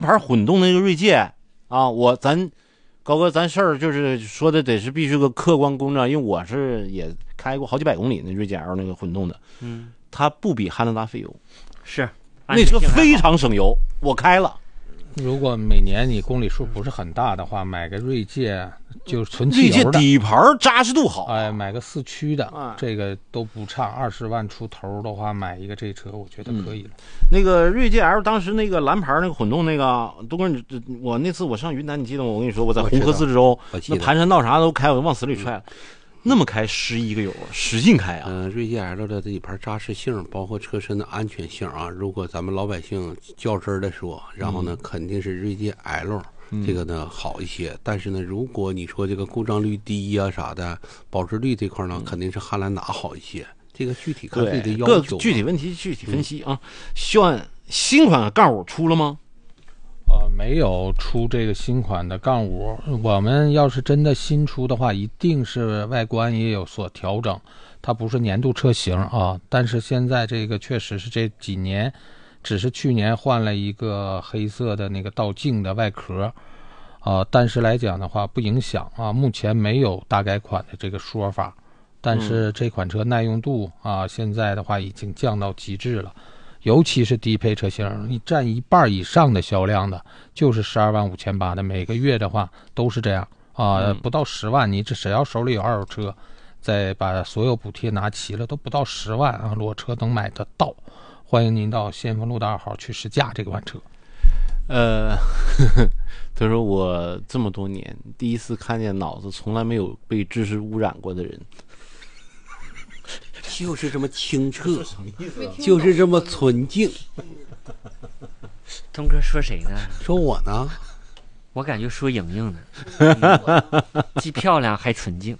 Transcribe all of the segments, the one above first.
牌混动那个锐界啊，咱高哥，咱事儿就是说的得是必须个客观公正，因为我是也开过好几百公里那锐界 L 那个混动的，它不比汉兰达费油， 是那车非常省油，我开了。 如果每年你公里数不是很大的话，买个锐界就纯汽油的， 锐界底盘扎实度好， 买个4驱的，这个都不差，20万出头的话，买一个这车，我觉得可以了。 那个锐界 L 当时那个蓝牌那个混动那个，东哥，我那次我上云南，你记得吗？我跟你说，我在红河自治州，那盘山道啥都开，我往死里踹了。那么开11个油，使劲开啊！ 锐界 L 的底盘扎实性，包括车身的安全性啊，如果咱们老百姓较真的说，然后呢，肯定是锐界 L 这个呢好一些。但是呢，如果你说这个故障率低呀啥的，保值率这块呢，肯定是汉兰达好一些。这个具体看自己的要求， 各具体问题具体分析啊。新款杠5出了吗？ 没有出这个新款的杠5，我们要是真的新出的话，一定是外观也有所调整，它不是年度车型啊。但是现在这个确实是这几年，只是去年换了一个黑色的那个倒镜的外壳，但是来讲的话不影响啊，目前没有大改款的这个说法。但是这款车耐用度啊，现在的话已经降到极致了。尤其是低配车型，你占一半以上的销量的，就是12.58万的，每个月的话都是这样啊，不到10万，你只要手里有二手车，再把所有补贴拿齐了，都不到10万啊，裸车能买得到。欢迎您到先锋路的2号去试驾这款车。 他说我这么多年第一次看见脑子从来没有被知识污染过的人。 就是这么清澈，就是这么纯净。 东哥说谁呢？ 说我呢？ 我感觉说莹莹呢，既漂亮还纯净。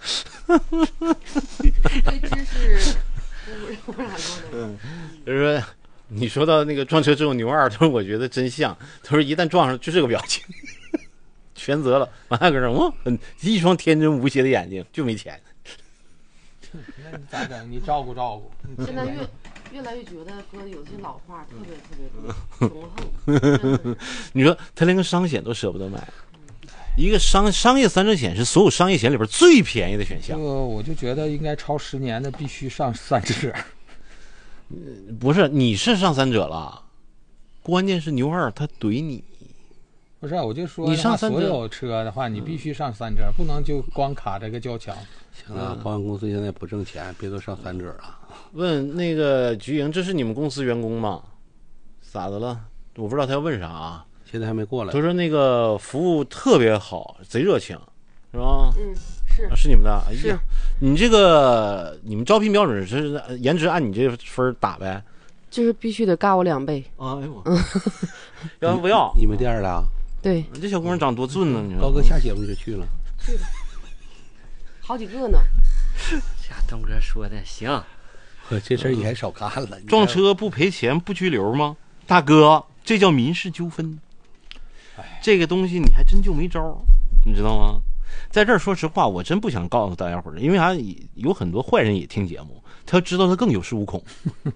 对知识污染过的人。 就是说，你说到那个撞车之后牛二，他说我觉得真像，他说一旦撞上就这个表情，全责了。完了个人，一双天真无邪的眼睛，就没钱。 那你咋整？你照顾照顾。 现在越来越觉得说有些老话特别雄横。 你说他连个商险都舍不得买，一个商业3者险是所有商业险里边最便宜的选项。 我就觉得应该超10年的必须上3者。 不是，你是上3者了，关键是牛二他怼你。 不是，我就说你上3者所有车的话，你必须上3者，不能就光卡这个交强。 行了，保险公司现在不挣钱，别都上3者了。 问那个菊莹，这是你们公司员工吗？咋的了？我不知道他要问啥啊。 现在还没过来。 他说那个服务特别好，贼热情，是吧？ 是你们的。哎呀，你们招聘标准是颜值按你这分打呗？ 就是必须得尬我2倍。 哎呦，要不要？ 你们店的啊？ 对， 这小姑娘长多俊呢！你说高哥下节目就去了。 去吧。好几个呢。 像东哥说的行， 这事儿你还少干了。 撞车不赔钱不拘留吗？大哥，这叫民事纠纷。这个东西你还真就没招，你知道吗？在这儿说实话，我真不想告诉大家伙儿，因为啥？有很多坏人也听节目，他要知道他更有恃无恐。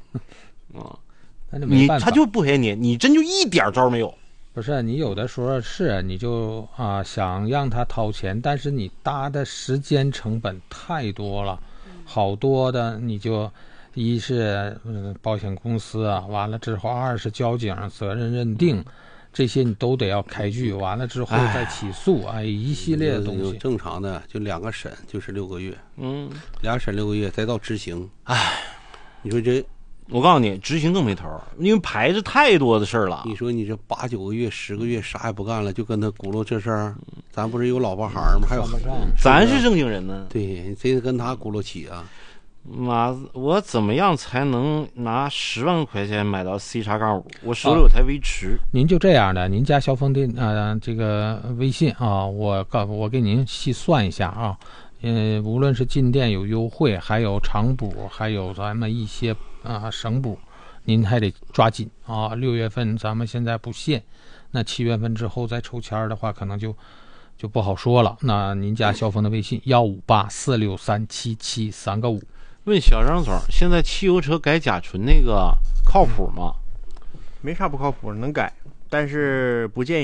他就不赔你，你真就一点招没有。 不是，你有的时候是你就想让他掏钱，但是你搭的时间成本太多了，好多的你就一是保险公司啊，完了之后2是交警责任认定，这些你都得要开具，完了之后再起诉，一系列的东西。 正常的就2个审就是6个月，2审6个月，再到执行。你说这。 我告诉你，执行更没头，因为排着太多的事儿了。 你说你这8、9个月、10个月啥也不干了，就跟他轱辘这事儿，咱不是有老婆孩儿吗？还有咱是正经人呢。 对，谁跟他轱辘起啊？ 妈，我怎么样才能拿10万块钱买到 C-5？我手里有台威驰。 您就这样的，您加小峰的这个微信啊，我给您细算一下啊。无论是进店有优惠，还有长补，还有咱们一些省补，您还得抓紧啊！6月份咱们现在不限，那7月份之后再抽签的话，可能就不好说了。那您加小峰的微信158463773个5。 问小张总，现在汽油车改甲醇那个靠谱吗？ 没啥不靠谱，能改但是不建议